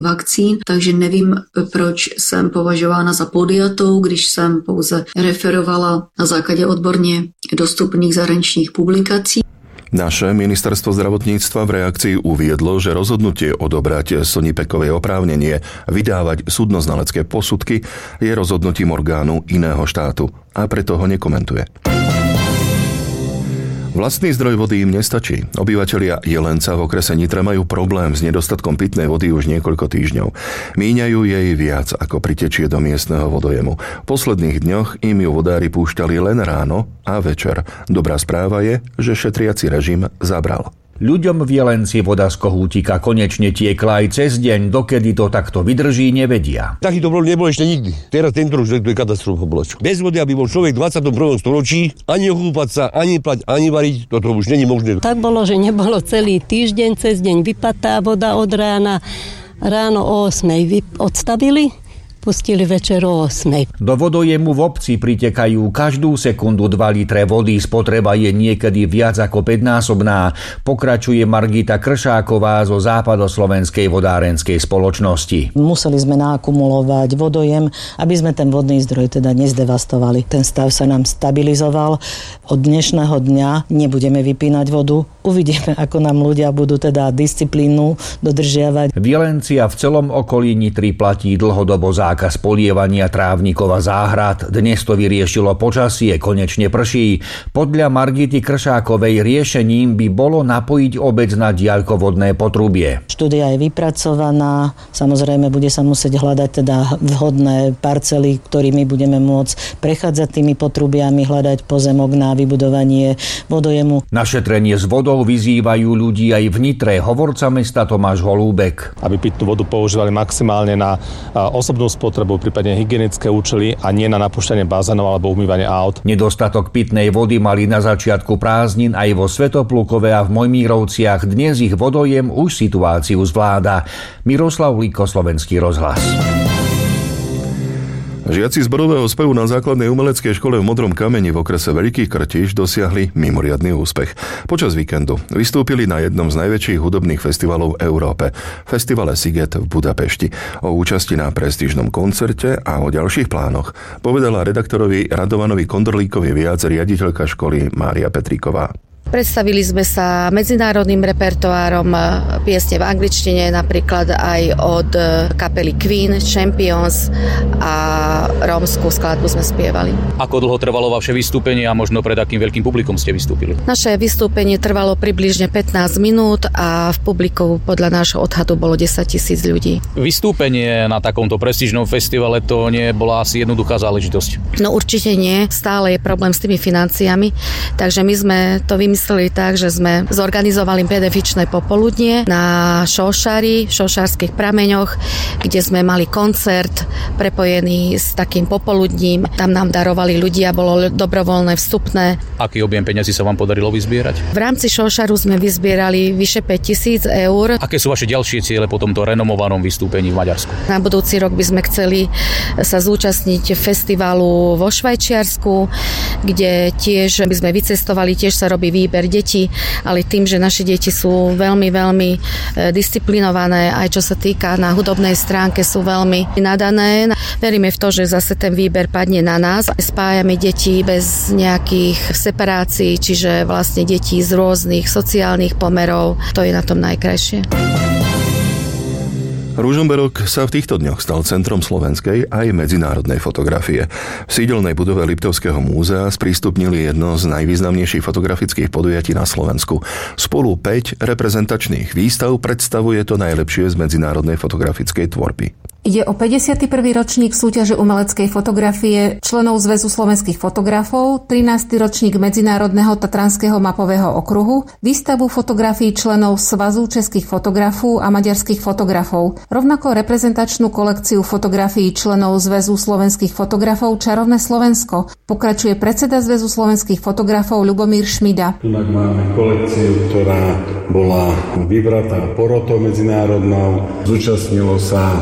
vakcín, takže nevím, proč jsem považována za podjatou, když jsem pouze referovala na základě odborně dostupných zahraničních publikací. Naše ministerstvo zdravotníctva v reakcii uviedlo, že rozhodnutie odobrať Sonipekovej oprávnenie vydávať súdnoznalecké posudky je rozhodnutím orgánu iného štátu a preto ho nekomentuje. Vlastný zdroj vody im nestačí. Obyvatelia Jelenca v okrese Nitra majú problém s nedostatkom pitnej vody už niekoľko týždňov. Míňajú jej viac, ako pritečie do miestneho vodojemu. V posledných dňoch im ju vodári púšťali len ráno a večer. Dobrá správa je, že šetriaci režim zabral. Ľuďom v Jelenci voda z kohútika konečne tiekla aj cez deň, dokedy to takto vydrží, nevedia. Takýto problém nebol ešte nikdy. Teraz tento rok to je katastrofa bola. Bez vody, aby bol človek v 21. storočí, ani okúpať sa, ani plať, ani variť, toto už není možné. Tak bolo, že nebolo celý týždeň, cez deň vypatá voda od rána. Ráno o 8 odstavili. Pustili večer o 8. Do vodojemu v obci pritekajú každú sekundu 2 litre vody, spotreba je niekedy viac ako 5-násobná, pokračuje Margita Kršáková zo Západoslovenskej vodárenskej spoločnosti. Museli sme naakumulovať vodojem, aby sme ten vodný zdroj teda nezdevastovali. Ten stav sa nám stabilizoval. Od dnešného dňa nebudeme vypínať vodu. Uvidíme, ako nám ľudia budú teda disciplínu dodržiavať. V Jelenci a v celom okolí Nitry platí dlhodobo zákaz polievania trávnikov a záhrad. Dnes to vyriešilo počasie, konečne prší. Podľa Margity Kršákovej riešením by bolo napojiť obec na diaľkovodné potrubie. Štúdia je vypracovaná, samozrejme bude sa musieť hľadať teda vhodné parcely, ktorými budeme môcť prechádzať tými potrubiami, hľadať pozemok na vybudovanie vodojemu. Na šetrenie s vodou vyzývajú ľudí aj v Nitre, hovorca mesta Tomáš Holúbek. Aby pitnú vodu používali maximálne na osobnú spotrebu, prípadne hygienické účely a nie na napúšťanie bazénov alebo umývanie aut. Nedostatok pitnej vody mali na začiatku prázdnin aj vo Svetoplukove a v Mojmírovciach. Dnes ich vodojem už situáciu zvláda. Miroslav Líko, Slovenský rozhlas. Žiaci zborového spevu na základnej umeleckej škole v Modrom kameni v okrese Veľký Krtiš dosiahli mimoriadny úspech. Počas víkendu vystúpili na jednom z najväčších hudobných festivalov v Európe, festivale Sziget v Budapešti. O účasti na prestížnom koncerte a o ďalších plánoch povedala redaktorovi Radovanovi Kondrlíkovi viac riaditeľka školy Mária Petríková. Predstavili sme sa medzinárodným repertoárom piesne v angličtine, napríklad aj od kapely Queen, Champions a rómskú skladbu sme spievali. Ako dlho trvalo vaše vystúpenie a možno pred akým veľkým publikom ste vystúpili? Naše vystúpenie trvalo približne 15 minút a v publiku podľa nášho odhadu bolo 10 000 ľudí. Vystúpenie na takomto prestížnom festivale to nebola asi jednoduchá záležitosť. No určite nie, stále je problém s tými financiami, takže my sme to vymysleli tak, že sme zorganizovali benefičné popoludnie na Šošári, v Šošárskych prameňoch, kde sme mali koncert prepojený s takým popoludním. Tam nám darovali ľudia, bolo dobrovoľné vstupné. Aký objem peňazí sa vám podarilo vyzbierať? V rámci Šošáru sme vyzbierali vyše 5 000 eur. Aké sú vaše ďalšie ciele po tomto renomovanom vystúpení v Maďarsku? Na budúci rok by sme chceli sa zúčastniť festivalu vo Švajčiarsku, kde tiež by sme vycestovali, tiež sa robí výber detí, ale tým, že naše deti sú veľmi, veľmi disciplinované, aj čo sa týka na hudobnej stránke, sú veľmi nadané. Veríme v to, že zase ten výber padne na nás. Spájame deti bez nejakých separácií, čiže vlastne deti z rôznych sociálnych pomerov. To je na tom najkrajšie. Ružomberok sa v týchto dňoch stal centrom slovenskej aj medzinárodnej fotografie. V sídelnej budove Liptovského múzea sprístupnili jedno z najvýznamnejších fotografických podujatí na Slovensku. Spolu 5 reprezentačných výstav predstavuje to najlepšie z medzinárodnej fotografickej tvorby. Ide o 51. ročník súťaže umeleckej fotografie členov Zväzu slovenských fotografov, 13. ročník Medzinárodného tatranského mapového okruhu, výstavu fotografií členov Svazu českých fotografov a maďarských fotografov, rovnako reprezentačnú kolekciu fotografií členov Zväzu slovenských fotografov Čarovné Slovensko. Pokračuje predseda Zväzu slovenských fotografov Ľubomír Šmida. Tu máme kolekciu, ktorá bola vybratá porotou medzinárodnou. Zúčastnilo sa 8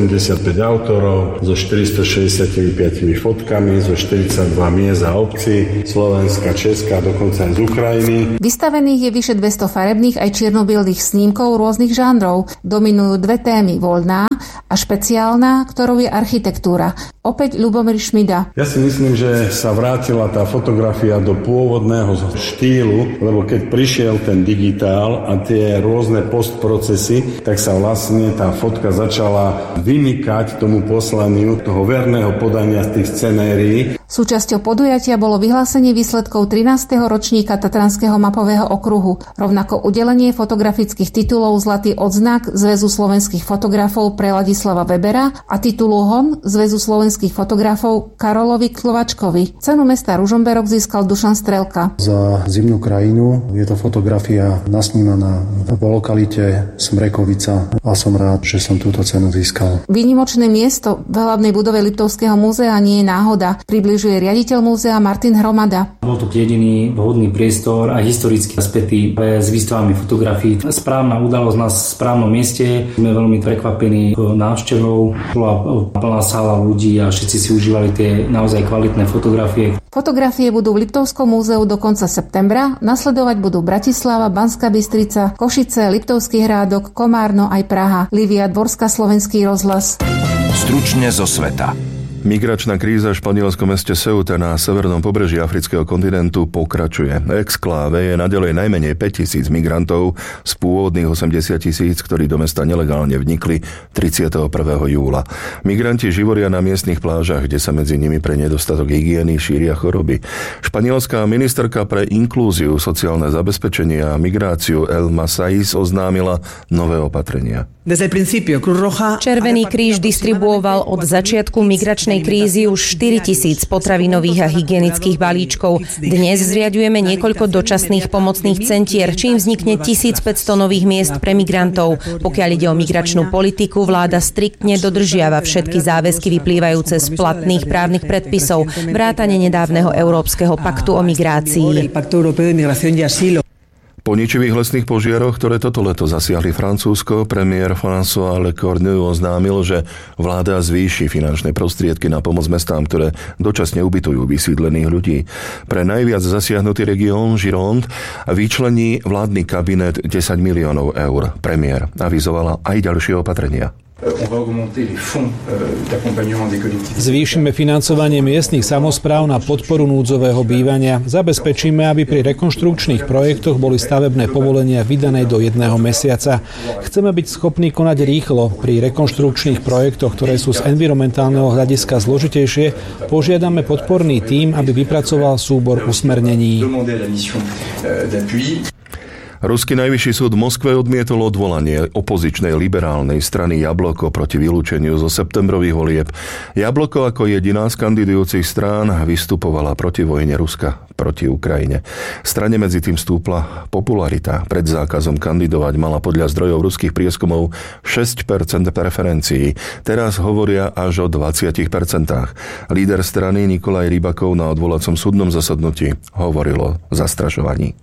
85 autorov so 465 fotkami zo 42 miest a obcí, Slovenska, Česka, dokonca aj z Ukrajiny. Vystavených je vyše 200 farebných aj čierno-bielých snímkov rôznych žánrov. Dominujú dve témy, voľná a špeciálna, ktorou je architektúra. Opäť Ľubomír Šmida. Ja si myslím, že sa vrátila tá fotografia do pôvodného štýlu, lebo keď prišiel ten digitál a tie rôzne postprocesy, tak sa vlastne tá fotka začala vymykať tomu poslaniu toho verného podania z tých scenérií. Súčasťou podujatia bolo vyhlásenie výsledkov 13. ročníka Tatranského mapového okruhu, rovnako udelenie fotografických titulov Zlatý odznak Zväzu slovenských fotografov pre Ladislava Webera a titulu Hon Zväzu slovenských fotografov Karolovi Klovačkovi. Cenu mesta Ružomberok získal Dušan Strelka. Za zimnú krajinu je to fotografia nasnímaná v lokalite Smrekovica a som rád, že som túto cenu získal. Výnimočné miesto v hlavnej budove Liptovského múzea nie je náhoda, približuje riaditeľ múzea Martin Hromada. Bol to jediný vhodný priestor a historicky spätý s výstavami fotografií. Správna udalosť na správnom mieste. Sme veľmi prekvapení návštevou. Bola plná sála ľudí a všetci si užívali tie naozaj kvalitné fotografie. Fotografie budú v Liptovskom múzeu do konca septembra, nasledovať budú Bratislava, Banská Bystrica, Košice, Liptovský Hrádok, Komárno aj Praha. Livia Dvorská, Slovenský rozhlas. Stručne zo sveta. Migračná kríza v španielskom meste Ceuta na severnom pobreží afrického kontinentu pokračuje. Exkláve je naďalej najmenej 5 000 migrantov z pôvodných 80 000, ktorí do mesta nelegálne vnikli 31. júla. Migranti živoria na miestnych plážach, kde sa medzi nimi pre nedostatok hygieny šíria choroby. Španielská ministerka pre inklúziu, sociálne zabezpečenie a migráciu Elma Saiz oznámila nové opatrenia. Červený kríž distribuoval od začiatku migračnej krízy už 4 000 potravinových a hygienických balíčkov. Dnes zriaďujeme niekoľko dočasných pomocných centier, čím vznikne 1500 nových miest pre migrantov. Pokiaľ ide o migračnú politiku, vláda striktne dodržiava všetky záväzky vyplývajúce z platných právnych predpisov, vrátane nedávneho Európskeho paktu o migrácii. Po ničivých lesných požiaroch, ktoré toto leto zasiahli Francúzsko, premiér François Lecornu oznámil, že vláda zvýši finančné prostriedky na pomoc mestám, ktoré dočasne ubytujú vysídlených ľudí. Pre najviac zasiahnutý región Gironde vyčlení vládny kabinet 10 miliónov eur. Premiér avizovala aj ďalšie opatrenia. Zvýšime financovanie miestnych samospráv na podporu núdzového bývania. Zabezpečíme, aby pri rekonštrukčných projektoch boli stavebné povolenia vydané do 1 mesiaca. Chceme byť schopní konať rýchlo. Pri rekonštrukčných projektoch, ktoré sú z environmentálneho hľadiska zložitejšie, požiadame podporný tím, aby vypracoval súbor usmernení. Ruský najvyšší súd v Moskve odmietol odvolanie opozičnej liberálnej strany Jabloko proti vylúčeniu zo septembrových volieb. Jabloko ako jediná z kandidujúcich strán vystupovala proti vojne Ruska proti Ukrajine. Strane medzi tým stúpla popularita. Pred zákazom kandidovať mala podľa zdrojov ruských prieskumov 6% preferencií. Teraz hovoria až o 20%. Líder strany Nikolaj Rybakov na odvolacom súdnom zasadnutí hovoril o zastrašovaní.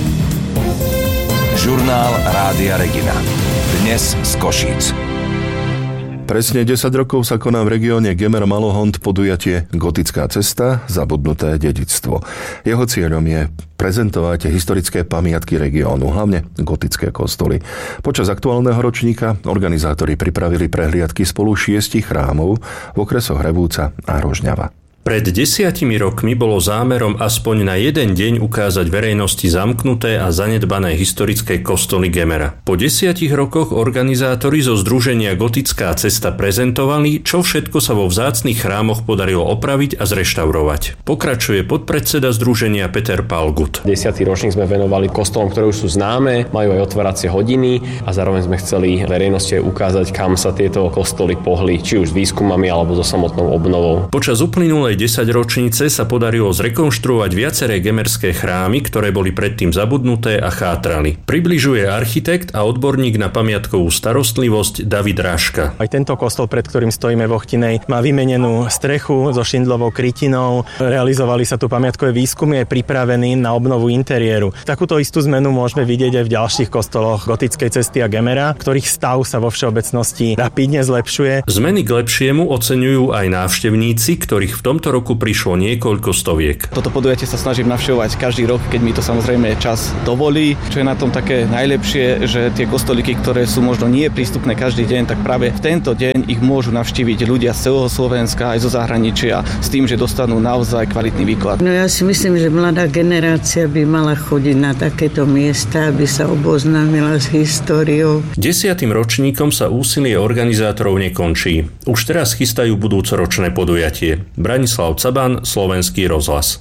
Žurnál Rádia Regina. Dnes z Košíc. Presne 10 rokov sa koná v regióne Gemer-Malohont podujatie Gotická cesta, zabudnuté dedičstvo. Jeho cieľom je prezentovať historické pamiatky regiónu, hlavne gotické kostoly. Počas aktuálneho ročníka organizátori pripravili prehliadky spolu 6 chrámov v okresoch Hrebúca a Rožňava. Pred 10 rokmi bolo zámerom aspoň na jeden deň ukázať verejnosti zamknuté a zanedbané historické kostoly Gemera. Po 10 rokoch organizátori zo združenia Gotická cesta prezentovali, čo všetko sa vo vzácnych chrámoch podarilo opraviť a zreštaurovať. Pokračuje podpredseda združenia Peter Palgut. 10. ročník sme venovali kostolom, ktoré už sú známe, majú aj otváracie hodiny a zároveň sme chceli verejnosti ukázať, kam sa tieto kostoly pohli, či už s výskumami alebo so samotnou obnovou. Počas uplynulej minulej 10 ročnice sa podarilo zrekonštruovať viaceré gemerské chrámy, ktoré boli predtým zabudnuté a chátrali. Približuje architekt a odborník na pamiatkovú starostlivosť David Ráška. Aj tento kostol, pred ktorým stojíme v Ochtinej, má vymenenú strechu so šindlovou krytinou. Realizovali sa tu pamiatkové výskumy, je pripravený na obnovu interiéru. Takúto istú zmenu môžeme vidieť aj v ďalších kostoloch Gotickej cesty a Gemera, ktorých stav sa vo všeobecnosti rapidne zlepšuje. Zmeny k lepšiemu oceňujú aj návštevníci, ktorých v tomto roku prišlo niekoľko stoviek. Toto podujatie sa snažím navštevovať každý rok, keď mi to samozrejme čas dovolí. Čo je na tom také najlepšie, že tie kostolíky, ktoré sú možno nie prístupné každý deň, tak práve v tento deň ich môžu navštíviť ľudia z celého Slovenska aj zo zahraničia s tým, že dostanú naozaj kvalitný výklad. No ja si myslím, že mladá generácia by mala chodiť na takéto miesta, aby sa oboznámila s históriou. 10. ročníkom sa úsilie organizátorov nekončí. Už teraz chystajú budúcoročné podujatie. Branislav Caban, Slovenský rozhlas.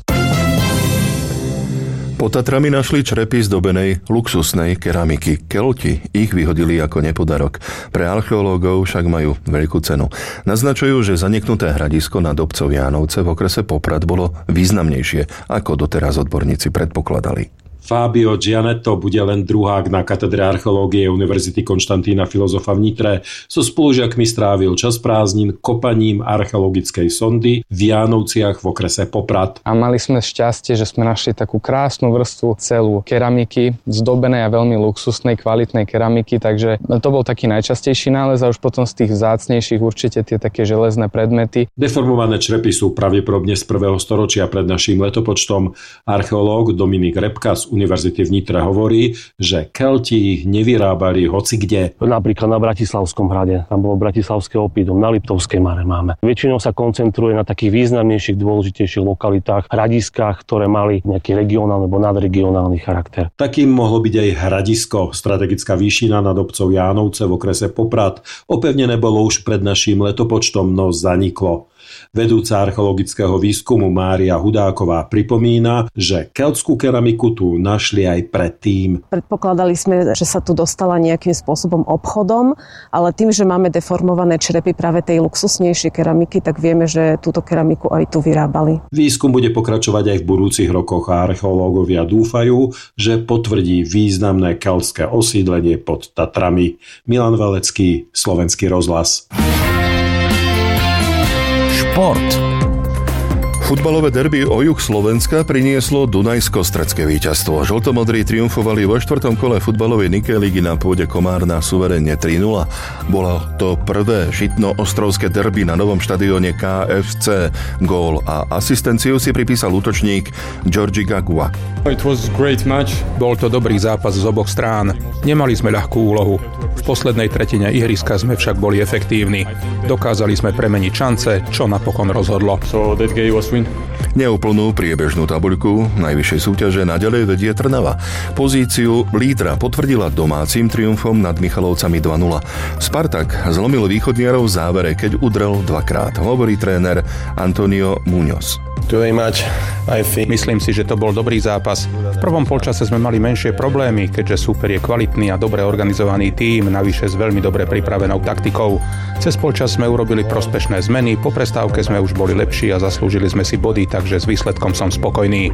Pod Tatrami našli črepy zdobenej luxusnej keramiky. Kelti ich vyhodili ako nepodarok. Pre archeológov však majú veľkú cenu. Naznačujú, že zaniknuté hradisko nad obcov Jánovce v okrese Poprad bolo významnejšie, ako doteraz odborníci predpokladali. Fabio Gianetto bude len druhák na katedre archeológie Univerzity Konštantína Filozofa v Nitre. So spolužiakmi strávil čas prázdnin kopaním archeologickej sondy v Jánovciach v okrese Poprad. A mali sme šťastie, že sme našli takú krásnu vrstvu celú keramiky, zdobenej a veľmi luxusnej, kvalitnej keramiky, takže to bol taký najčastejší nález a už potom z tých vzácnejších určite tie také železné predmety. Deformované črepy sú pravdepodobne z 1. storočia pred naším letopočtom. Archeológ Dominik Repka z Univerzity v Nitre hovorí, že Kelti ich nevyrábali hocikde. Napríklad na Bratislavskom hrade, tam bolo Bratislavské opídum, na Liptovskej Mare máme. Väčšinou sa koncentruje na takých významnejších, dôležitejších lokalitách, hradiskách, ktoré mali nejaký regionálny alebo nadregionálny charakter. Takým mohlo byť aj hradisko, strategická výšina nad obcov Jánovce v okrese Poprad. Opevnené bolo už pred naším letopočtom, no zaniklo. Vedúca archeologického výskumu Mária Hudáková pripomína, že keltskú keramiku tu našli aj predtým. Predpokladali sme, že sa tu dostala nejakým spôsobom obchodom, ale tým, že máme deformované črepy práve tej luxusnejšej keramiky, tak vieme, že túto keramiku aj tu vyrábali. Výskum bude pokračovať aj v budúcich rokoch a archeológovia dúfajú, že potvrdí významné keltské osídlenie pod Tatrami. Milan Velecký, Slovenský rozhlas. Šport. Futbalové derby o juh Slovenska prinieslo dunajsko-stredské víťazstvo. Žltomodrí triumfovali vo 4. kole futbalovej Nike ligy na pôde Komárna suverenne 3-0. Bolo to prvé žitno-ostrovské derby na novom štadióne KFC. Gól a asistenciu si pripísal útočník Georgi Gagua. Bol to dobrý zápas z oboch strán. Nemali sme ľahkú úlohu. V poslednej tretine ihriska sme však boli efektívni. Dokázali sme premeniť šance, čo napokon rozhodlo. Neúplnú priebežnú tabuľku najvyššej súťaže naďalej vedie Trnava. Pozíciu lídra potvrdila domácim triumfom nad Michalovcami 2-0. Spartak zlomil východniarov v závere, keď udrel dvakrát, hovorí tréner Antonio Muñoz. Myslím si, že to bol dobrý zápas. V prvom polčase sme mali menšie problémy, keďže súper je kvalitný a dobre organizovaný tím, navyše s veľmi dobre pripravenou taktikou. Cez polčas sme urobili prospešné zmeny, po prestávke sme už boli lepší a zaslúžili sme si body, takže s výsledkom som spokojný.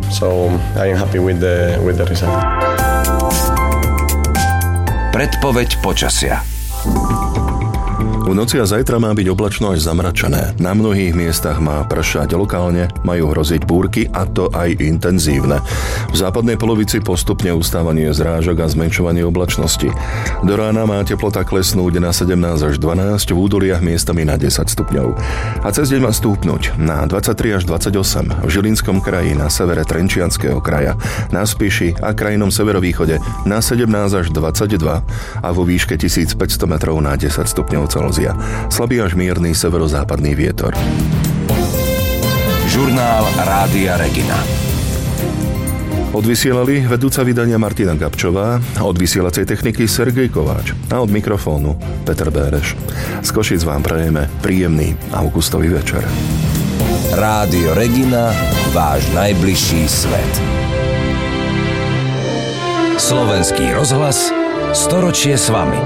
Predpoveď počasia. V noci a zajtra má byť oblačno až zamračené. Na mnohých miestach má pršať, lokálne majú hroziť búrky, a to aj intenzívne. V západnej polovici postupne ustávanie zrážok a zmenšovanie oblačnosti. Do rána má teplota klesnúť na 17 až 12, v údoliach miestami na 10 stupňov. A cez deň má stúpnuť na 23 až 28 v Žilinskom kraji, na severe Trenčianskeho kraja, na Spiši a krajnom severovýchode na 17 až 22 a vo výške 1500 metrov na 10 stupňov Celzia. Slabý až mierny severozápadný vietor. Žurnál Rádia Regina. Odvysielali vedúca vydania Martina Gabčová, od vysielacej techniky Sergej Kováč a od mikrofónu Peter Béreš. Z Košic vám prajeme príjemný augustový večer. Rádio Regina, váš najbližší svet. Slovenský rozhlas, storočie s vami.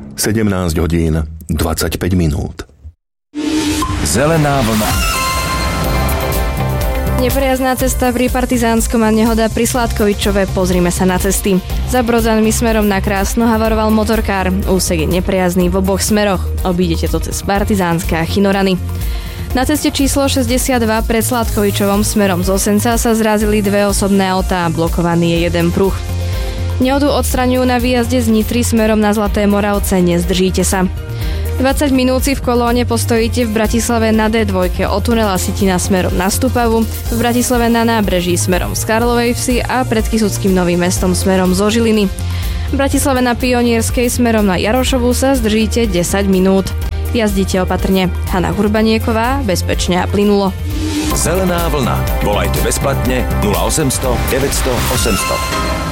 17 hodín 25 minút. Zelená vlna. Nepriazná cesta pri Partizánskom a nehoda pri Sládkovičove. Pozrime sa na cesty. Za Brodzanmi smerom na Krásno havaroval motorkár. Úsek je nepriazný v oboch smeroch. Obídete to cez Partizánske a Chinorany. Na ceste číslo 62 pred Sládkovičovom smerom z Osenca sa zrazili dve osobné autá. Blokovaný je jeden pruh. Nehodu odstraňujú na výjazde z Nitry smerom na Zlaté Moravce. Nezdržíte sa. 20 minút si v kolóne postojíte v Bratislave na D2 od tunela Sitina smerom na Stupavu, v Bratislave na Nábreží smerom z Karlovej Vsi a pred Kysuckým Novým Mestom smerom zo Žiliny. V Bratislave na Pionierskej smerom na Jarošovu sa zdržíte 10 minút. Jazdite opatrne. Hana Hurbanieková, bezpečne a plynulo. Zelená vlna. Volajte bezplatne 0800 900 800.